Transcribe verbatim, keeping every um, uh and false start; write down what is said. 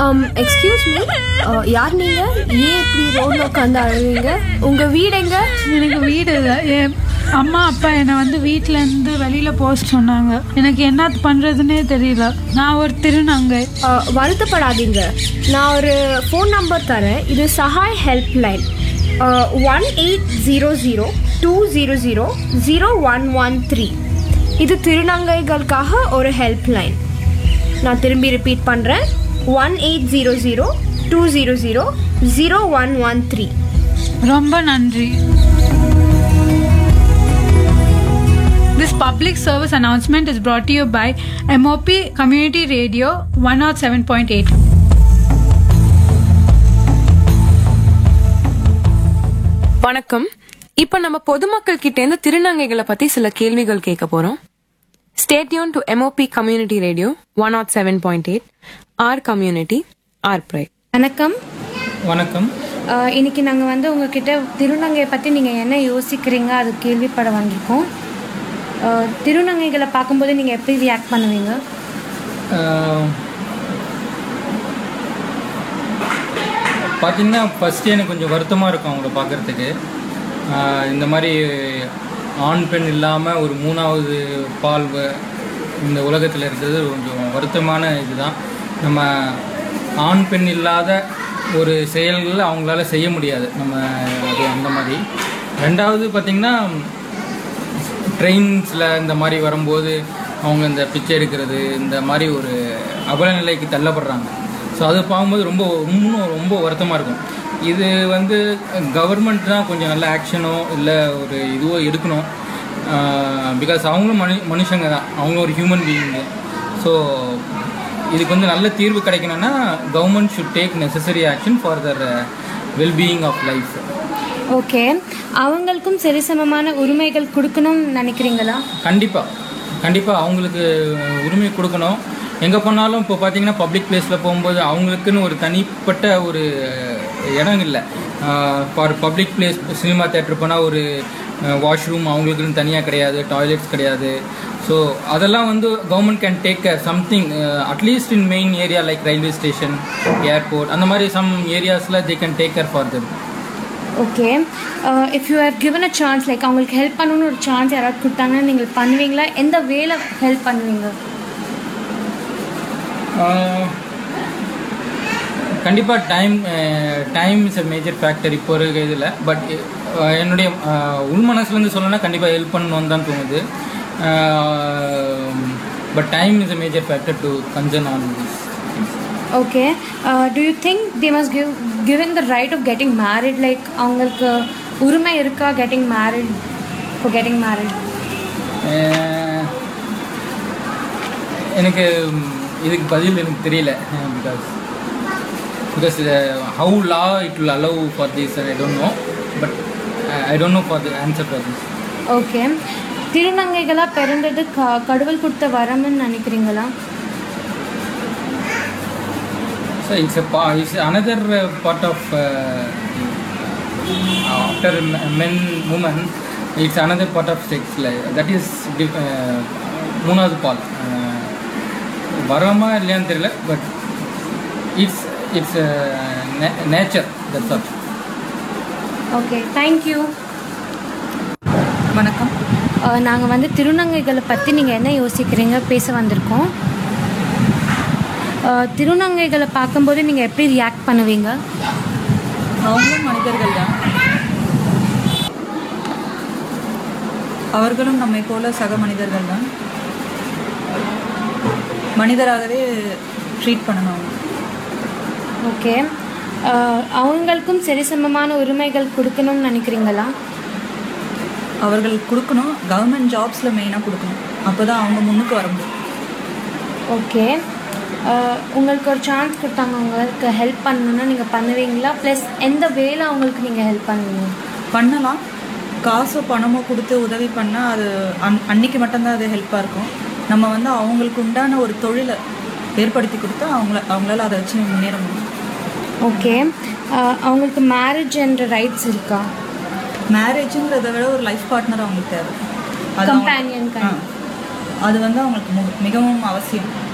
um excuse me, யார் நீங்க? ஏன் இப்படி ரோட்ல உட்காந்து அழுவீங்க? உங்க வீடு எங்க? எனக்கு வீடு இல்லை. என் அம்மா அப்பா என்னை வந்து வீட்டிலேருந்து வெளியில் போக சொன்னாங்க. எனக்கு என்ன பண்ணுறதுன்னே தெரியல. நான் ஒரு திருநங்கை. வருத்தப்படாதீங்க, நான் ஒரு ஃபோன் நம்பர் தரேன். இது Sahay help line one eight zero zero two zero zero zero one one three. இது திருநங்கைகளுக்காக ஒரு ஹெல்ப் லைன். நான் திரும்பி ரிப்பீட் பண்ணுறேன், one eight zero zero two zero zero zero one one three. ரொம்ப நன்றி. This public service announcement is brought to you by M O P Community Radio one oh seven point eight. வணக்கம். இப்ப நம்ம பொதுமக்கள் கிட்ட இருந்து திருநங்கைகளை பத்தி சில கேள்விகள் கேட்க போறோம். Stay tuned to M O P Community Radio one oh seven point eight. Our community, our pride. வணக்கம். வணக்கம். இன்னைக்கு நாங்கள் வந்து உங்ககிட்ட திருநங்கையை பற்றி நீங்கள் என்ன யோசிக்கிறீங்க அது கேள்விப்பட வந்திருக்கோம். திருநங்கைகளை பார்க்கும்போது நீங்கள் எப்படி ரியாக்ட் பண்ணுவீங்க? பார்த்தீங்கன்னா ஃபஸ்ட்டு எனக்கு கொஞ்சம் வருத்தமாக இருக்கும் அவங்கள பார்க்குறதுக்கு. இந்த மாதிரி ஆண் பெண் இல்லாமல் ஒரு மூணாவது பால் இந்த உலகத்தில் இருக்கிறது கொஞ்சம் வருத்தமான இதுதான். நம்ம ஆண் பெண் இல்லாத ஒரு செயல்கள் அவங்களால செய்ய முடியாது நம்ம, அது அந்த மாதிரி. ரெண்டாவது பார்த்திங்கன்னா ட்ரெயின்ஸில் இந்த மாதிரி வரும்போது அவங்க இந்த பிச்சை எடுக்கிறது இந்த மாதிரி ஒரு அவல நிலைக்கு தள்ளப்படுறாங்க. ஸோ அது பார்க்கும்போது ரொம்ப இன்னும் ரொம்ப வருத்தமாக இருக்கும். இது வந்து கவர்மெண்ட் தான் கொஞ்சம் நல்ல ஆக்ஷனோ இல்லை ஒரு இதுவோ எடுக்கணும். பிகாஸ் அவங்களும் மனு மனுஷங்க தான், அவங்களும் ஒரு ஹியூமன் பீயிங்கு. ஸோ இதுக்கு வந்து நல்ல தீர்வு கிடைக்கணும்னா government should take necessary action for Dhar wellbeing of life. Okay, அவங்களுக்கும் சரிசமமான உரிமைகள் கொடுக்கணும்னு நினைக்கிறீங்களா? கண்டிப்பாக கண்டிப்பாக அவங்களுக்கு உரிமை கொடுக்கணும். எங்கே போனாலும் இப்போ பார்த்தீங்கன்னா பப்ளிக் பிளேஸில் போகும்போது அவங்களுக்குன்னு ஒரு தனிப்பட்ட ஒரு இடம் இல்லை. For public place cinema theatre போனால் ஒரு வாஷ்ரூம் அவங்களுக்குன்னு தனியாக கிடையாது, டாய்லெட்ஸ் கிடையாது. ஸோ அதெல்லாம் வந்து government can take care something at least in main area like railway station, airport, அந்த மாதிரி some ஏரியாஸில் they can take care for them. Okay, if you have given a chance, like அவங்களுக்கு help பண்ணணும்னு ஒரு chance யாராவது கொடுத்தாங்கன்னா நீங்கள் பண்ணுவீங்களா? எந்த வேலை ஹெல்ப் பண்ணுவீங்க? கண்டிப்பாக time time is a major factor இப்போ இருக்க இதில். பட் என்னுடைய உள் மனசுலேருந்து சொல்லணும்னா கண்டிப்பாக ஹெல்ப் பண்ணணும்னு தான் தோணுது. But time is a major factor to concern on this. Okay, to you think they must give given the right of getting married? Like அவங்களுக்கு உரிமை இருக்கா getting married, for getting married? எனக்கு இதுக்கு பதில் எனக்கு தெரியல. Because because how law it will allow for this I don't know. But I don't know for the answer for this. Okay, திருநங்கைகளாக பிறந்தது க கடவுள் கொடுத்த வரம்னு நினைக்கிறீங்களா? So it's a it's another uh, part of uh, after men women it's another part of sex life that is மூணாவது பால். வரமா இல்லையான்னு தெரியல, but it's it's nature, that's all. Okay, thank you. வணக்கம். நாங்கள் வந்து திருநங்கைகளை பற்றி நீங்கள் என்ன யோசிக்கிறீங்க பேச வந்திருக்கோம். திருநங்கைகளை பார்க்கும்போது நீங்கள் எப்படி ரியாக்ட் பண்ணுவீங்க? அவங்களும் மனிதர்கள் தான், அவர்களும் நம்மை போல சக மனிதர்கள் தான். மனிதராகவே ட்ரீட் பண்ணணும். ஓகே, அவங்களுக்கும் சரிசமமான உரிமைகள் கொடுக்கணும்னு நினைக்கிறீங்களா? அவர்கள் கொடுக்கணும், கவர்மெண்ட் ஜாப்ஸில் மெயினாக கொடுக்கணும், அப்போ தான் அவங்க முன்னுக்கு வர முடியும். ஓகே, உங்களுக்கு ஒரு சான்ஸ் கொடுத்தாங்க உங்களுக்கு ஹெல்ப் பண்ணணுன்னா நீங்கள் பண்ணுவீங்களா? ப்ளஸ் எந்த வேலை அவங்களுக்கு நீங்கள் ஹெல்ப் பண்ணுவீங்க? பண்ணலாம். காசோ பணமோ கொடுத்து உதவி பண்ணால் அது அன் அன்றைக்கி மட்டும்தான் அது ஹெல்ப்பாக இருக்கும். நம்ம வந்து அவங்களுக்கு உண்டான ஒரு தொழிலை ஏற்படுத்தி கொடுத்தா அவங்கள அவங்களால அதை வச்சு முன்னேற முடியும். ஓகே, அவங்களுக்கு மேரேஜ் என்ற ரைட்ஸ் இருக்கா? மேரேஜுங்கிறத விட ஒரு லைஃப் பார்ட்னர் அவங்களுக்கு தேவை, கம்பேனியன். அது வந்து அவங்களுக்கு மிகவும் அவசியம்.